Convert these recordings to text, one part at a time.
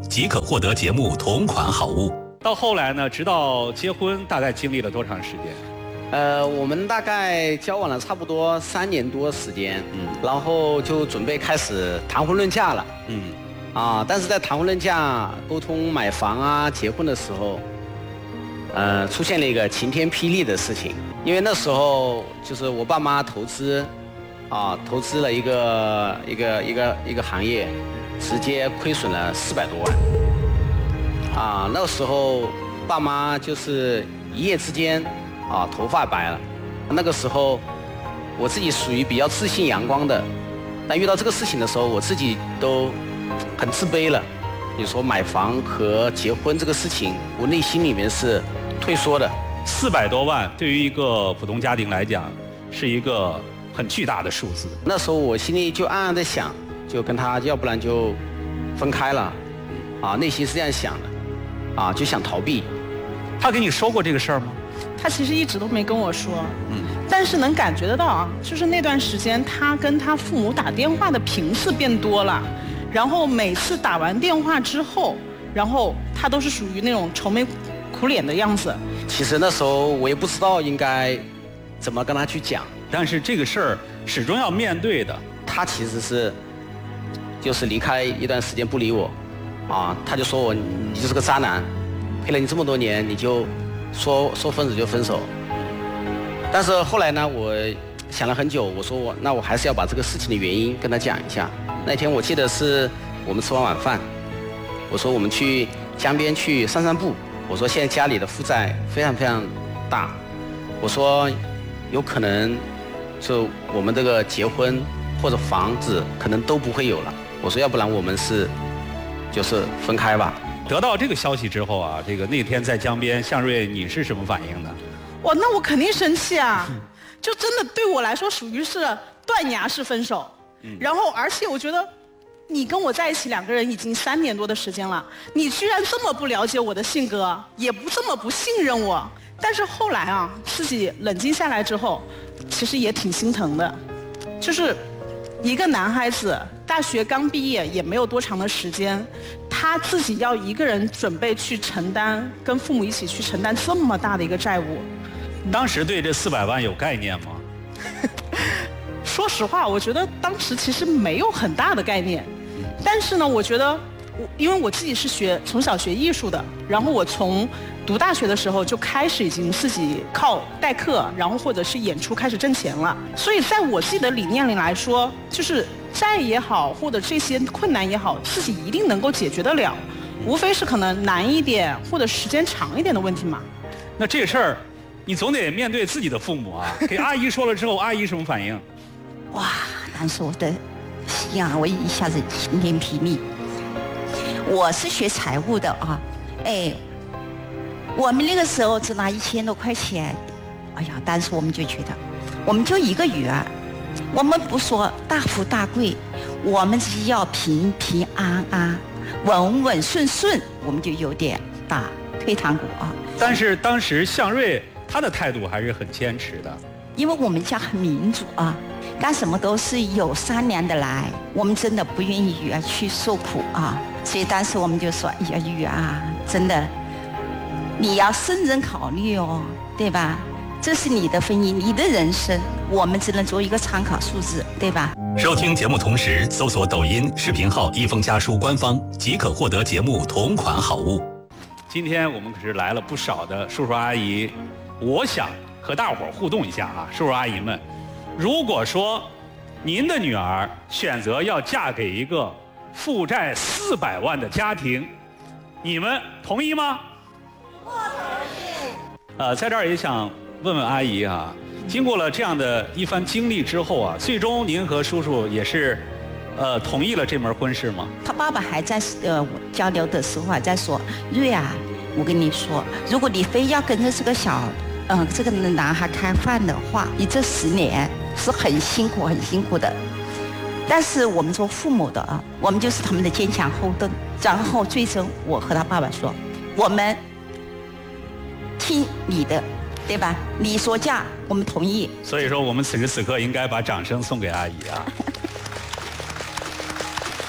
即可获得节目同款好物。 到后来呢，直到结婚，大概经历了多长时间？ 我们大概交往了差不多3年多时间，然后就准备开始谈婚论嫁了，但是在谈婚论嫁、沟通买房啊、结婚的时候，出现了一个晴天霹雳的事情，因为那时候就是我爸妈投资了一个行业，直接亏损了400多万，那时候爸妈就是一夜之间头发白了，那个时候我自己属于比较自信阳光的，但遇到这个事情的时候，我自己都很自卑了。你说买房和结婚这个事情，我内心里面是退缩的。 400多万对于一个普通家庭来讲，是一个很巨大的数字。 那时候我心里就暗暗的想，就跟他要不然就分开了，内心是这样想的，就想逃避。 他跟你说过这个事儿吗？ 他其实一直都没跟我说，但是能感觉得到就是那段时间他跟他父母打电话的频次变多了，然后每次打完电话之后，然后他都是属于那种愁眉苦脸的样子。 其实那时候我也不知道应该怎么跟他去讲， 但是这个事儿始终要面对的。 他其实就是离开一段时间不理我，他就说你就是个渣男，陪了你这么多年，你就说分手就分手。但是后来呢，我想了很久，我说那我还是要把这个事情的原因跟他讲一下。那天我记得是我们吃完晚饭，我说我们去江边去散散步，我说现在家里的负债非常非常大，我说有可能就我们这个结婚或者房子可能都不会有了，我说要不然我们就是分开吧。 得到这个消息之后那天在江边，向瑞你是什么反应呢？ 那我肯定生气啊，就真的对我来说属于是断崖式分手。然后而且我觉得你跟我在一起2个人已经3年多的时间了，你居然这么不了解我的性格，也不这么不信任我。但是后来自己冷静下来之后，其实也挺心疼的，就是一个男孩子大学刚毕业也没有多长的时间，他自己要一个人准备去承担，跟父母一起去承担这么大的一个债务。 当时对这400万有概念吗？ 说实话，我觉得当时其实没有很大的概念，但是呢，我觉得因为我自己是从小学艺术的，然后我从读大学的时候就开始已经自己靠代课，然后或者是演出开始挣钱了，所以在我自己的理念里来说，就是债也好，或者这些困难也好，自己一定能够解决得了，无非是可能难一点或者时间长一点的问题嘛。 那这事儿，你总得面对自己的父母给阿姨说了之后，阿姨什么反应？ 哇，当时我的心我一下子晴天霹雳。我是学财务的我们那个时候只拿1000多块钱，当时我们就觉得，我们就一个女儿，我们不说大富大贵，我们只要平平安安、稳稳顺顺，我们就有点打退堂鼓但是当时向瑞他的态度还是很坚持的， 因为我们家很民主干什么都是有商量的来，我们真的不愿意女儿去受苦所以当时我们就说，女儿真的，你要慎重考虑对吧？这是你的婚姻，你的人生，我们只能做一个参考数字，对吧？ 收听节目同时搜索抖音视频号一封家书官方，即可获得节目同款好物。 今天我们可是来了不少的叔叔阿姨，我想和大伙儿互动一下叔叔阿姨们，如果说您的女儿选择要嫁给一个负债400万的家庭，你们同意吗？ 不同意。 在这儿也想问问阿姨经过了这样的一番经历之后最终您和叔叔也是同意了这门婚事吗？ 他爸爸还在交流的时候还在说，瑞我跟你说，如果你非要跟着这个这个男孩开饭的话，你这10年是很辛苦很辛苦的。但是我们做父母的我们就是他们的坚强后盾。然后最终我和他爸爸说，我们听你的，对吧？你说嫁，我们同意。 所以说我们此时此刻应该把掌声送给阿姨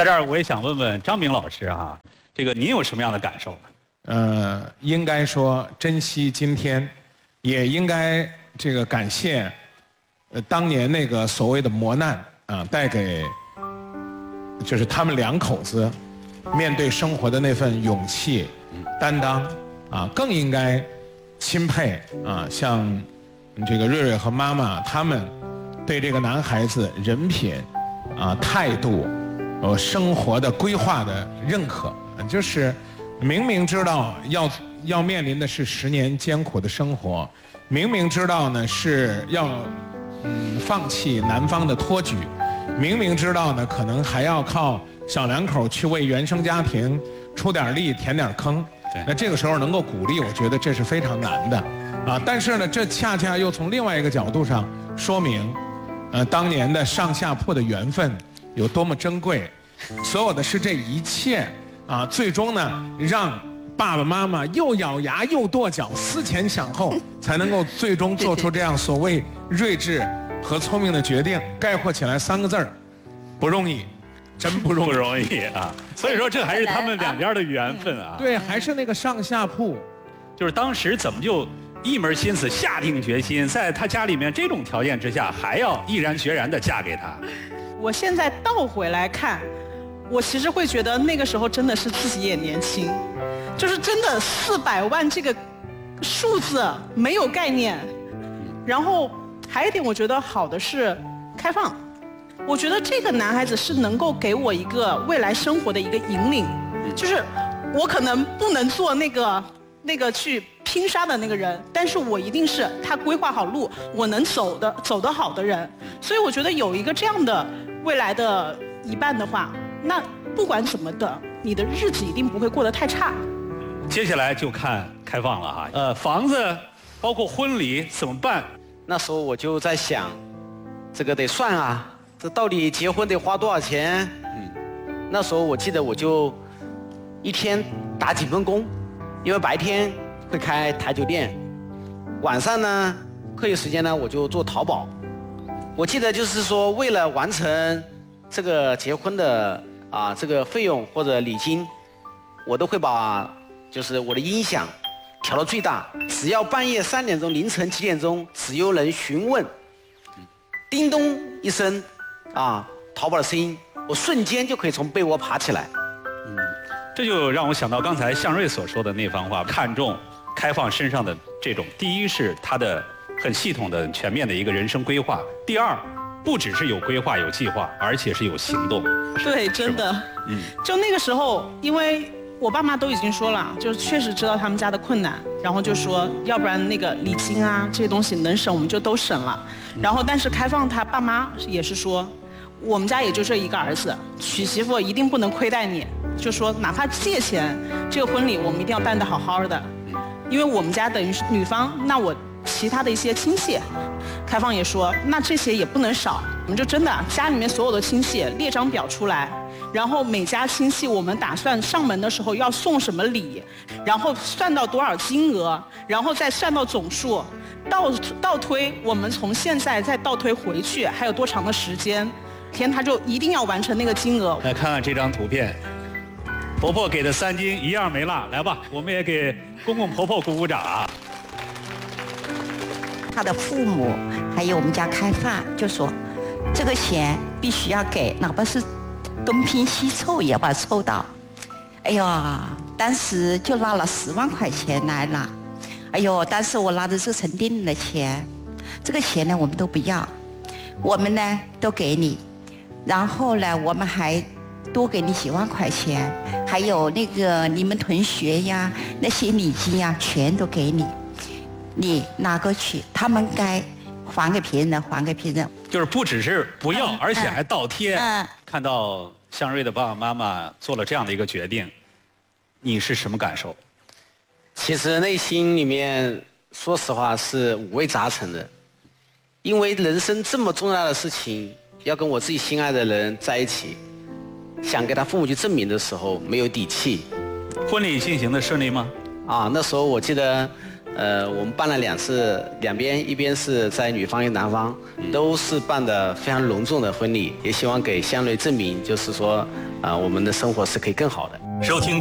在这儿我也想问问张明老师啊，这个您有什么样的感受？ 应该说珍惜今天，也应该这个感谢，当年那个所谓的磨难啊，带给就是他们两口子面对生活的那份勇气、担当啊，更应该钦佩啊，像这个瑞瑞和妈妈他们对这个男孩子人品啊、态度、生活的规划的认可，就是明明知道要面临的是10年艰苦的生活，明明知道呢是要放弃男方的托举，明明知道呢可能还要靠小两口去为原生家庭出点力填点坑，那这个时候能够鼓励，我觉得这是非常难的啊。但是呢，这恰恰又从另外一个角度上说明，当年的上下铺的缘分有多么珍贵。所有的是这一切啊，最终呢让爸爸妈妈又咬牙又跺脚，思前想后，才能够最终做出这样所谓睿智和聪明的决定。概括起来3个字儿：不容易。真不容易啊！所以说这还是他们两家的缘分啊。 对，还是那个上下铺， 就是当时怎么就一门心思下定决心，在他家里面这种条件之下，还要毅然决然地嫁给他。 我现在倒回来看，我其实会觉得那个时候真的是自己也年轻，就是真的400万这个数字没有概念。然后还有一点我觉得好的是开放。我觉得这个男孩子是能够给我一个未来生活的一个引领，就是我可能不能做那个去拼杀的那个人，但是我一定是他规划好路，我能走得好的人。所以我觉得有一个这样的未来的一半的话，那不管怎么的，你的日子一定不会过得太差。 接下来就看开放了哈，房子包括婚礼怎么办？ 那时候我就在想，这个得算啊。这到底结婚得花多少钱？那时候我记得我就一天打几份工，因为白天会开台酒店，晚上呢课余时间呢我就做淘宝。我记得就是说为了完成这个结婚的这个费用或者礼金，我都会把就是我的音响调到最大，只要半夜3点钟、凌晨7点钟，只有人询问，叮咚一声。淘宝的声音，我瞬间就可以从被窝爬起来。 这就让我想到刚才向瑞所说的那番话，看重开放身上的这种，第一是他的很系统的、全面的一个人生规划；第二，不只是有规划、有计划，而且是有行动。 对，真的。就那个时候，因为我爸妈都已经说了，就确实知道他们家的困难，然后就说，要不然那个礼金啊这些东西能省我们就都省了。然后但是开放他爸妈也是说，我们家也就这一个儿子，娶媳妇一定不能亏待你，就说哪怕借钱，这个婚礼我们一定要办得好好的，因为我们家等于是女方，那我其他的一些亲戚，开放也说，那这些也不能少，我们就真的家里面所有的亲戚列张表出来，然后每家亲戚我们打算上门的时候要送什么礼，然后算到多少金额，然后再算到总数，倒推我们从现在再倒推回去还有多长的时间。他就一定要完成那个金额。 来看看这张图片，婆婆给的3金一样没落。来吧，我们也给公公婆婆鼓鼓掌啊。 他的父母还有我们家开放就说，这个钱必须要给，哪怕是东拼西凑也要把它凑到。哎呦，当时就拿了10万块钱来了。哎呦，当时我拿的是陈定的钱，这个钱呢我们都不要，我们呢都给你。然后呢，我们还多给你几万块钱，还有那个你们同学呀，那些礼金呀，全都给你，你拿过去，他们该还给别人的还给别人。 就是不只是不要，而且还倒贴。看到向瑞的爸爸妈妈做了这样的一个决定，你是什么感受？ 其实内心里面，说实话是五味杂陈的，因为人生这么重要的事情。要跟我自己心爱的人在一起，想给他父母去证明的时候没有底气。 婚礼进行的顺利吗？ 那时候我记得我们办了2次，两边一边是在女方与男方，都是办的非常隆重的婚礼，也希望给相瑞证明，就是说，我们的生活是可以更好的。 收听